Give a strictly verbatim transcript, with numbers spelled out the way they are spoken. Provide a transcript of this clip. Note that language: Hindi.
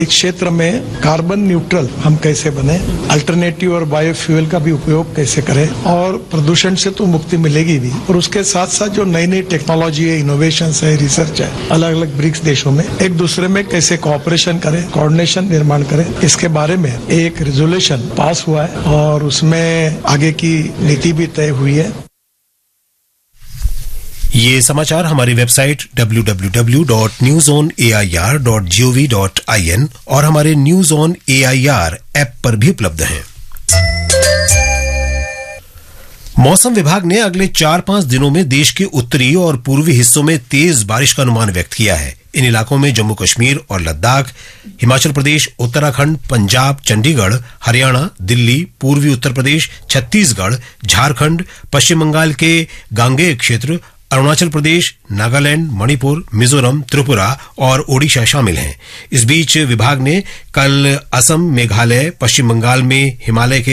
इस क्षेत्र में कार्बन न्यूट्रल हम कैसे बने, अल्टरनेटिव और बायोफ्यूल का भी उपयोग कैसे करें और प्रदूषण से तो मुक्ति मिलेगी भी, और उसके साथ साथ जो नई नई टेक्नोलॉजी है, इनोवेशन है, रिसर्च है, अलग अलग ब्रिक्स देशों में एक दूसरे में कैसे कोऑपरेशन करें, कोऑर्डिनेशन निर्माण करें, इसके बारे में एक रेजोल्यूशन पास हुआ है और उसमें आगे की नीति भी तय हुई है। ये समाचार हमारी website W W W dot news on A I R dot G O V dot I N और हमारे news on A I R app पर भी उपलब्ध हैं। मौसम विभाग ने अगले चार पांच दिनों में देश के उत्तरी और पूर्वी हिस्सों में तेज बारिश का अनुमान व्यक्त किया है। इन इलाकों में जम्मू कश्मीर और लद्दाख, हिमाचल प्रदेश, उत्तराखंड, पंजाब, चंडीगढ़, हरियाणा, दिल्ली, पूर्वी उत्तर प्रदेश, छत्तीसगढ़, झारखंड, पश्चिम बंगाल के गांगेय क्षेत्र, अरुणाचल प्रदेश, नागालैंड, मणिपुर, मिजोरम, त्रिपुरा और ओडिशा शामिल हैं। इस बीच विभाग ने कल असम, मेघालय, पश्चिम बंगाल में हिमालय के